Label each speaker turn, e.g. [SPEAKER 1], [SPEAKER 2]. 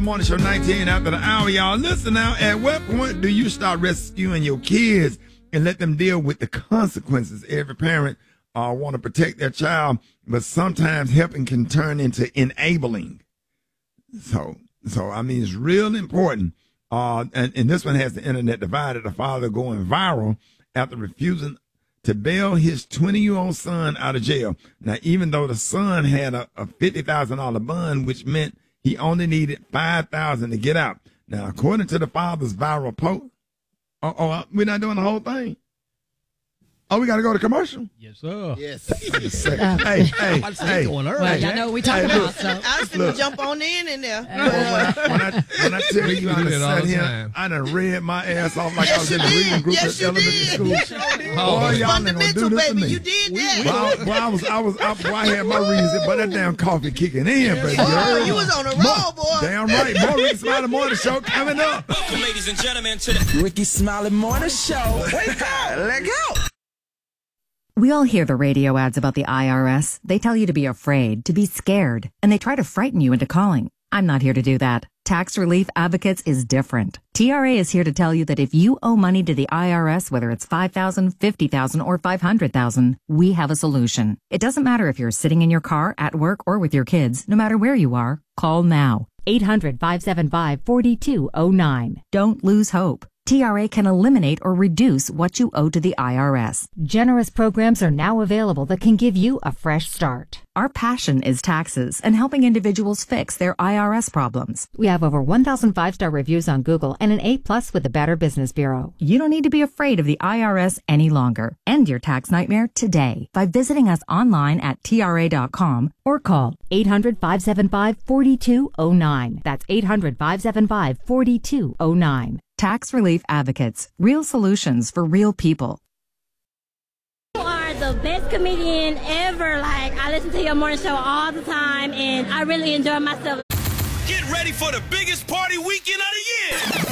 [SPEAKER 1] Morning Show 19 after the hour, y'all. Listen now, at what point do you start rescuing your kids and let them deal with the consequences? Every parent want to protect their child, but sometimes helping can turn into enabling. So I mean, it's real important. And this one has the internet divided. A father going viral after refusing to bail his 20-year-old son out of jail. Now, even though the son had a $50,000 bond, which meant he only needed $5,000 to get out. Now, according to the father's viral post, we're not doing the whole thing. Oh, we got to go to commercial?
[SPEAKER 2] Yes, sir.
[SPEAKER 3] Yes.
[SPEAKER 1] Hey.
[SPEAKER 2] Going early.
[SPEAKER 4] Well, y'all know what we talking about. So.
[SPEAKER 3] I was going to jump on in there.
[SPEAKER 1] When I tell you I done sat here, I done read my ass off like I was in the reading group at elementary school.
[SPEAKER 3] Oh,
[SPEAKER 1] y'all ain't gonna do this to me.
[SPEAKER 3] You did that.
[SPEAKER 1] Well, I had my reasons, but that damn coffee kicking in, baby.
[SPEAKER 3] Oh, you was on a roll, boy.
[SPEAKER 1] Damn right. More Ricky Smiley Morning Show coming up.
[SPEAKER 5] Welcome, ladies and gentlemen, to the
[SPEAKER 6] Ricky Smiley Morning Show. Wake up. Let go.
[SPEAKER 7] We all hear the radio ads about the IRS. They tell you to be afraid, to be scared, and they try to frighten you into calling. I'm not here to do that. Tax Relief Advocates is different. TRA is here to tell you that if you owe money to the IRS, whether it's $5,000, $50,000, or $500,000, we have a solution. It doesn't matter if you're sitting in your car, at work, or with your kids. No matter where you are, call now. 800-575-4209. Don't lose hope. TRA can eliminate or reduce what you owe to the IRS.
[SPEAKER 8] Generous programs are now available that can give you a fresh start.
[SPEAKER 7] Our passion is taxes and helping individuals fix their IRS problems.
[SPEAKER 8] We have over 1,000 5-star reviews on Google and an A+ with the Better Business Bureau.
[SPEAKER 7] You don't need to be afraid of the IRS any longer. End your tax nightmare today by visiting us online at TRA.com
[SPEAKER 8] or call 800-575-4209. That's 800-575-4209.
[SPEAKER 7] Tax Relief Advocates. Real solutions for real people.
[SPEAKER 9] You are the best comedian ever. Like, I listen to your morning show all the time, and I really enjoy myself.
[SPEAKER 5] Get ready for the biggest party weekend of the year.